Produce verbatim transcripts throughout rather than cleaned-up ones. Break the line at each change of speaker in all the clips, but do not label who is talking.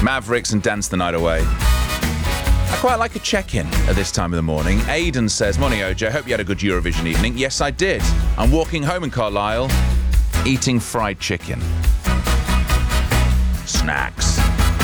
Mavericks and Dance the Night Away. I quite like a check-in at this time of the morning. Aidan says, "Morning, O J. Hope you had a good Eurovision evening." Yes, I did. I'm walking home in Carlisle, eating fried chicken. Snacks.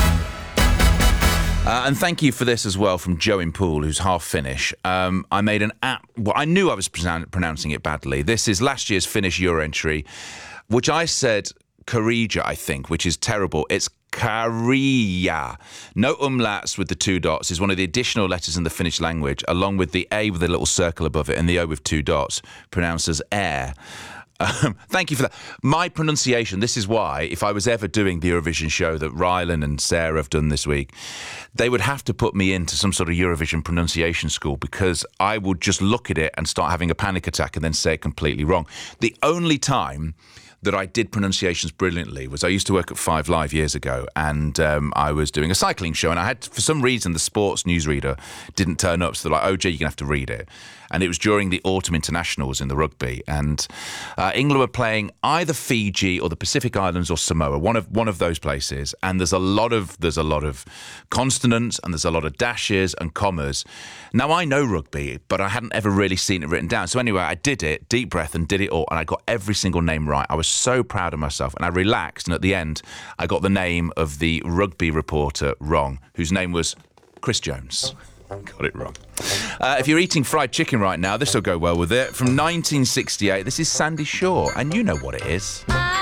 Uh, and thank you for this as well from Joe in Poole, who's half Finnish. Um, I made an app. Well, I knew I was pronoun- pronouncing it badly. This is last year's Finnish Euro entry, which I said Karija, I think, which is terrible. It's Karia. No umlauts with the two dots is one of the additional letters in the Finnish language, along with the A with a little circle above it and the O with two dots, pronounced as air. Um, thank you for that. My pronunciation, this is why, if I was ever doing the Eurovision show that Rylan and Sarah have done this week, they would have to put me into some sort of Eurovision pronunciation school, because I would just look at it and start having a panic attack and then say it completely wrong. The only time that I did pronunciations brilliantly was I used to work at Five Live years ago, and um, I was doing a cycling show, and I had, for some reason, the sports newsreader didn't turn up, so they're like, "O J, you're going to have to read it." And it was during the autumn internationals in the rugby, and uh, England were playing either Fiji or the Pacific Islands or Samoa, one of one of those places. And there's a lot of there's a lot of consonants and there's a lot of dashes and commas. Now I know rugby, but I hadn't ever really seen it written down. So anyway, I did it, deep breath, and did it all, and I got every single name right. I was so proud of myself, and I relaxed. And at the end, I got the name of the rugby reporter wrong, whose name was Chris Jones. Got it wrong. Uh, if you're eating fried chicken right now, this will go well with it. From nineteen sixty-eight, this is Sandy Shaw, and you know what it is.